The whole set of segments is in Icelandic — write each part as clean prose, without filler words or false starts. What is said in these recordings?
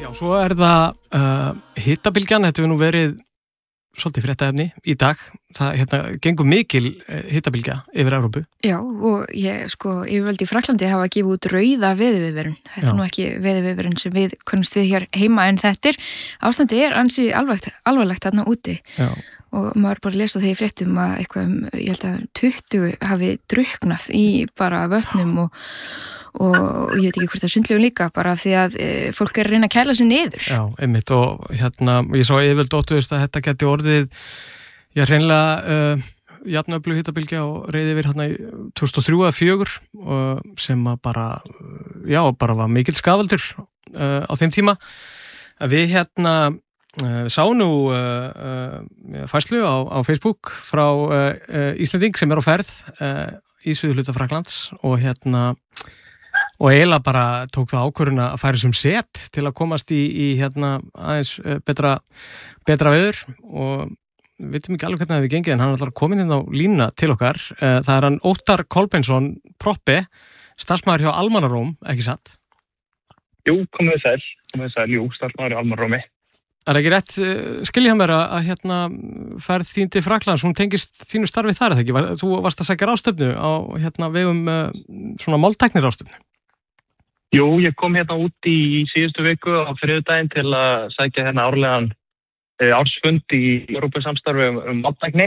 Já, svo það hitabylgjan, þetta hefur nú verið svolítið fréttaefni í dag. Það gengur mikil hitabylgja yfir Evrópu. Já, og yfirvöld í Frakklandi hafa gefið út rauða veðurviðvörun. Þetta nú ekki veðurviðvörun sem við kunnumst við hér heima, en ástandið ansi alvarlegt þarna úti. Já. Og maður bara lesa þegar í fréttum að eitthvað ég held að 20 hafi drukknað í bara vötnum og ég veit ekki hvort það sundlegum líka, bara því að fólk að reyna að kæla sig niður. Já, einmitt, og ég sá yfirvöld óttuðist að þetta geti orðið hreinlega jafnöflug hitabylgja og reiði yfir í 2003-2004 sem að bara var mikil skaðvaldur á þeim tíma. Við sá nú færslu á Facebook frá Íslending sem á ferð í suðurhluta Frakklands og eiginlega bara tók það ákvörðun að færa sem set til að komast í aðeins betra veður, og við veitum ekki alveg hvernig það hefur gengið, en hann er alltaf komin inn á línuna til okkar. Það er hann Óttar Kolbeinsson Proppi, starfsmaður hjá Almannaróm, ekki satt? Jú, komið sæl, jú, starfsmaður hjá Almannarómi. Er ekki rétt, skilja mér að ferð þín til Frakklands, hún tengist þínu starfi þar, eða ekki? Þú varst að sækja ráðstöfnu á vegum svona máltæknir ráðstöfnu. Jú, ég kom út í síðustu viku á þriðjudaginn til að sækja árlegan ársfund í Evrópusamstarfi máltækni.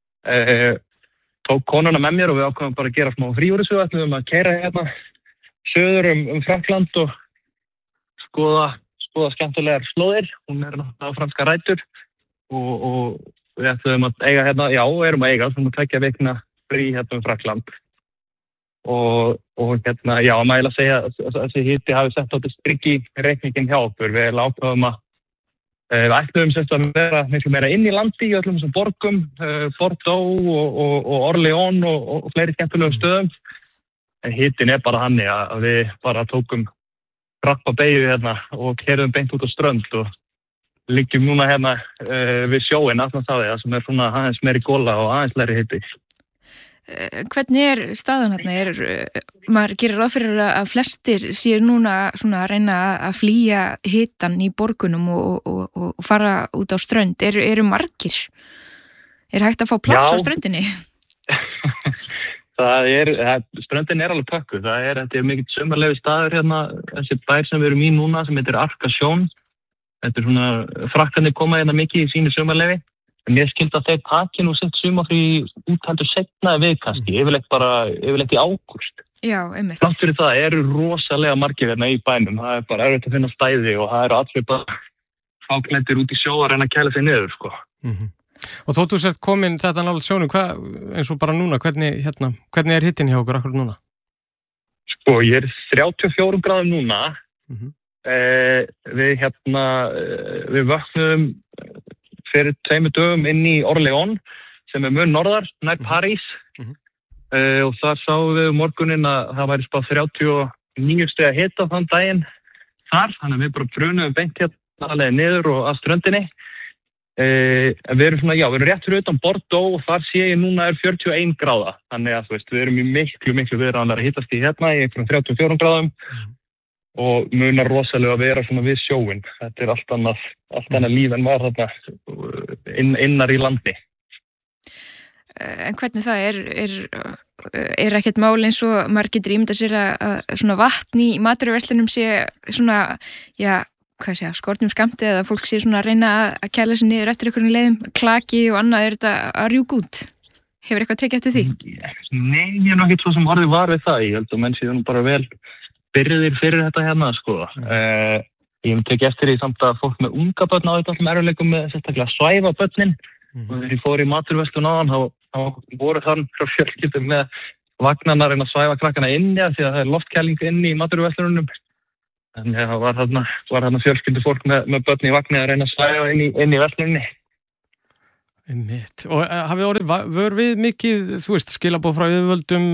Tók konuna með mér og við ákváðum bara að gera smá fríúrisugu, ætlum að keyra söður Frakkland og skoða skemmtilegar slóðir. Hún er náttúrulega franska rætur og við ætlum að eiga erum að eiga svona 2 vikna frí Frakkland. Og að mæla að segja að þessi hiti hafi sett á þetta strikk í reikningin hjá okkur. Við ákváðum að við ætlum að vera miklu meira inn í landi í öllum þessum borgum, Bordeaux og Orléans og fleiri skemmtilegum stöðum. En hitin bara þannig að við bara tókum rappa beygju og keyrðum beint út á strönd og liggjum núna við sjóinn Atlantshafi, sem er svona aðeins meiri góla og aðeins lægri hiti. Hvernig staðan maður gerir ráð fyrir að flestir séu núna svona að reyna að flýja hitan í borgunum og fara út á strönd. Eru margir? Er hægt að fá pláss á ströndinni? Ströndin alveg pökkuð. Þetta er mikill sumarleyfi staður þessi bær sem við erum í núna, sem heitir Arcachon. Þetta er svona, Frakkarnir koma mikið í sínu sumarleyfi. En ég skildi að þeir taki nú sitt sumarfrí úthaldur seinna við kannski, yfirleitt í ágúst. Já, einmitt. Þrátt fyrir það eru rosalega margir í bænum. Það er bara erfitt að finna stæði og það eru allir bara fáklæddir út í sjó að reyna að kæla sig niður, Mm-hmm. Og þótt þú sért komin þetta nálægt sjónum, eins og bara núna, hvernig er hittin hjá okkur akkur núna? Ég er 34 gráðum núna. Mm-hmm. Við vöknum fyrir 2 dögum inn í Orléans, sem er mun norðar, nær París. Mm-hmm. Og þar sáum við morguninn að það væri spáð 39 stiga hita þann daginn þar, þannig að við bara brunum beint alveg niður og að ströndinni. Við erum rétt fyrir utan Bordeaux og þar sé ég núna er 41 gráða, þannig að við erum í miklu viðráðanlega hitast í í 34 gráðum. Og munar rosalega að vera svona við sjóinn. Þetta er allt annað líf en var þarna innar í landi. En hvernig það er ekkert mál eins og maður getur ímyndað sér að svona vatn í matvöruverslunum sé svona, skornum skammti, eða fólk sé svona að reyna að kæla sig niður eftir einhverjum leiðum, klaki og annað, er þetta að rjúka út? Hefur eitthvað tekið eftir því? Nei, ég er ekki svo sem orðið var við það. Ég held að menn séu bara vel byrjuðir fyrir þetta Ég tekið eftir því samt að fólk með unga börn á þetta erfiðleikum með sérstaklega að svæfa börnin. Og þegar ég fór í matvöruverslun áðan, þá voru þann frá fjölskyldum með vagnarna að reyna að svæfa krakkana inni, því að það er loftkæling inni í matvöruverslunum. Þannig að það var þarna fjölskyldufólk með börn í vagni að reyna að svæfa inn í verslunni. Einmitt. Og hafið orðið vör við mikið, skilaboð frá yfirvöldum,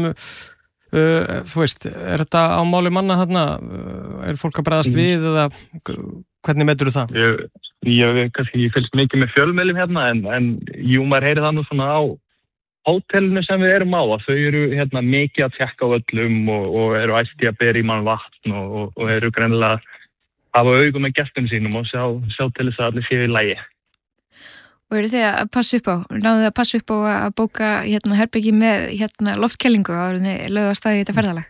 er þetta á máli manna þarna? Er fólk að bregðast við eða hvernig meturðu það? Ég fylgst mikið með fjölmiðlum en jú, maður heyri það nú svona á hótelinu sem við erum á, að þau eru mikið að tjekka á öllum og eru æsti að bera í mann vatn og eru greinilega hafa augum með gestum sínum og sjá til þess að allir séu í lagi. Og eru þið að passa upp á, náðu þið að passa upp á að bóka herbyggi með loftkellingu árinni lögðu á staði í þetta ferðalag?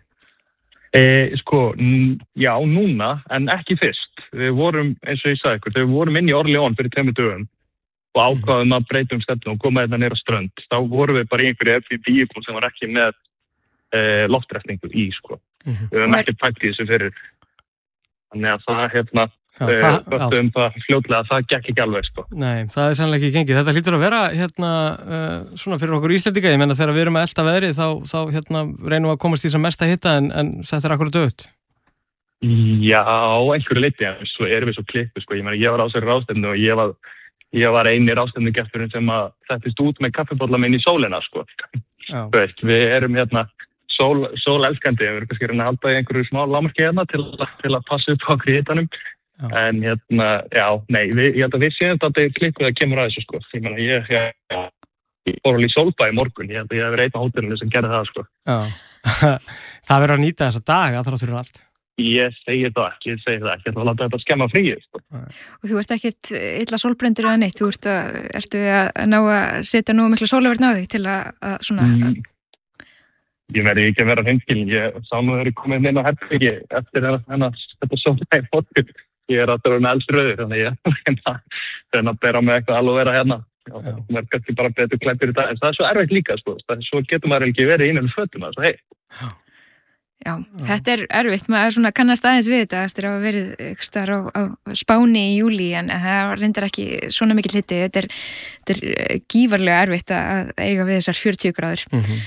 Já, núna, en ekki fyrst. Við vorum, eins og ég sagði ykkur, við vorum inn í Orleón fyrir 2 dögum og ákvaðum að breyta stefnu og koma þetta niður á strönd. Þá vorum við bara í einhverju Airbnb sem var ekki með loftræstingu í, Við höfum ekki pælt í þessu fyrir. Þannig að það, það fljótlega, það gekk ekki alveg, Nei, það er sannlega ekki gengið. Þetta hlýtur að vera, svona fyrir okkur Íslendinga. Ég meina, þegar við erum að elta veðrið, þá reynum við að komast í sem mesta hita, en þetta er akkurat dögt. Já, einhverju leyti, en svo erum við svo klippu, Ég meina, ég var á þessari ráðstefnu og ég var eini ráðstefnugesturinn sem að settist út með kaffibolla minn í sólina, Við erum sólelskandi, við erum kannski að halda í einhverju smá lágmarki til að passa upp á hitanum. En ég held að við séum þetta klikkuð að kemur að þessu, Ég meina, ég fór alveg í sólbæ í morgun, ég held að ég hef verið einn á hótelinu sem gerði það, Já, það verður að nýta þessa daga þrátt fyrir allt. Ég segi það ekki, ég ætla að láta þetta skemma fríið, Og þú ert ekkert illa sólbrendur eða neitt, ertu að ná að setja nú miklu sólaverðn á þig til að svona... Ég verði ekki að vera hreinskilin, ég sá nú þegar ég komið inn á herbyggi eftir þetta sólbæði morgun. Ég að vera með eldsröður, þannig ég reyna að bera með eitthvað alveg vera hérna. Það er kannski bara betur klættur í dag, en það er svo erfitt líka, Svo getur maður ekki verið innan fötum, Já, þetta er erfitt, maður svona kannast aðeins við þetta eftir að hafa verið eitthvað staðar á Spáni í júlí, en það reyndar ekki svona mikill hiti, þetta er gífarlega erfitt að eiga við þessar 40 gráður.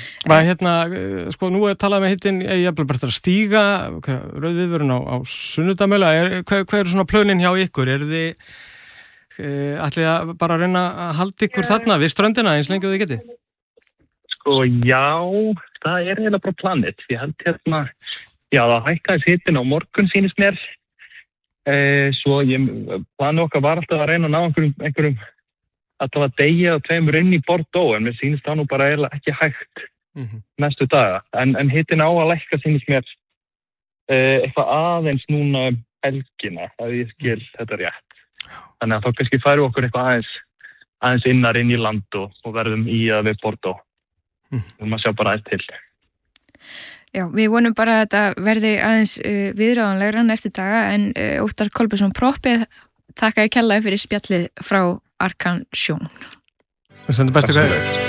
Nú er talað með hitin, ég er bara að stíga, rauðviðvörun á sunnudamöla, hvað eru svona plönin hjá ykkur? Eru þið ætlið að bara reyna að halda ykkur þarna við ströndina eins lengi og þið getið? Já, það er eiginlega bara planið. Ég held það hækkaðis hitin á morgun sýnist mér. Svo planið okkar var alltaf að reyna að ná einhverjum alltaf að deyja og 2 inn í Bordeaux, en mér sýnist það nú bara eiginlega ekki hægt næstu daga. En hitin á að lækka sýnist mér eitthvað aðeins núna helgina, að ég skil þetta rétt. Þannig að þá kannski færum okkur eitthvað aðeins innar inn í land og verðum í að við Bordeaux. Maður sjá bara aðeins til. Já, við vonum bara að þetta verði aðeins viðráðanlegra næstu daga, en Óttar Kolbeinsson Proppið þakka ég kærlega fyrir spjallið frá Arkan Sjón. Við sendum bestu kveðjur.